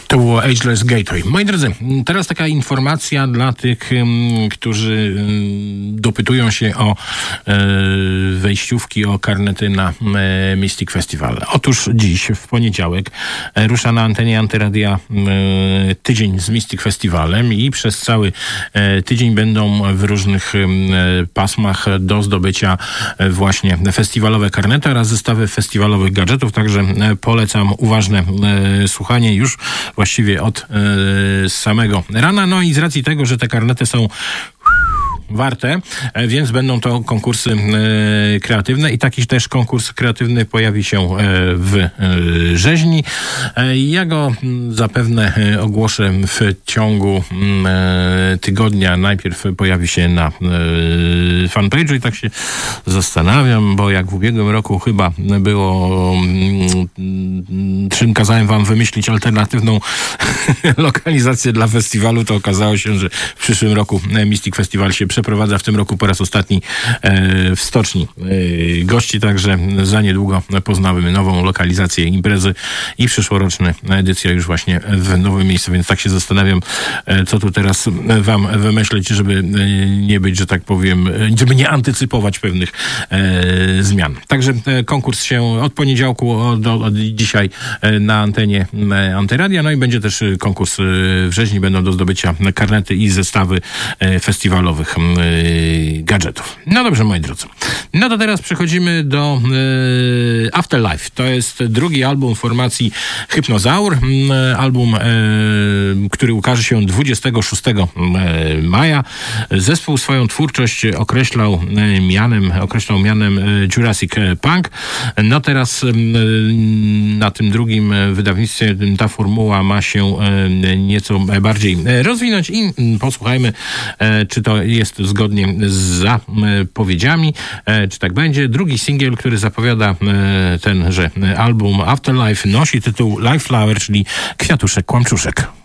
To było Ageless Gateway. Moi drodzy, teraz taka informacja dla tych, którzy dopytują się o wejściówki, o karnety na Mystic Festival. Otóż dziś, w poniedziałek, rusza na antenie Antyradia tydzień z Mystic Festivalem i przez cały tydzień będą w różnych pasmach do zdobycia właśnie festiwalowe karnety oraz zestawy festiwalowych gadżetów, także polecam uważne słuchanie już właściwie od samego rana. No i z racji tego, że te karnety są warte, więc będą to konkursy kreatywne i taki też konkurs kreatywny pojawi się w Rzeźni. Ja go zapewne ogłoszę w ciągu tygodnia. Najpierw pojawi się na fanpage'u i tak się zastanawiam, bo jak w ubiegłym roku chyba było, czym kazałem wam wymyślić alternatywną lokalizację dla festiwalu, to okazało się, że w przyszłym roku Mystic Festival się przeprowadza w tym roku po raz ostatni w Stoczni Gości, także za niedługo poznamy nową lokalizację imprezy i przyszłoroczna edycja już właśnie w nowym miejscu, więc tak się zastanawiam, co tu teraz wam wymyślić, żeby nie być, że tak powiem, żeby nie antycypować pewnych zmian. Także konkurs się od poniedziałku od dzisiaj na antenie Antyradia, no i będzie też konkurs w Rzeźni, będą do zdobycia karnety i zestawy festiwalowych gadżetów. No dobrze, moi drodzy. No to teraz przechodzimy do Afterlife. To jest drugi album formacji Hypnozaur. Album, który ukaże się 26 maja. Zespół swoją twórczość określał mianem Jurassic Punk. No teraz na tym drugim wydawnictwie ta formuła ma się nieco bardziej rozwinąć i posłuchajmy, czy to jest zgodnie z zapowiedziami, czy tak będzie. Drugi singiel, który zapowiada tenże album Afterlife, nosi tytuł Life Flower, czyli Kwiatuszek Kłamczuszek.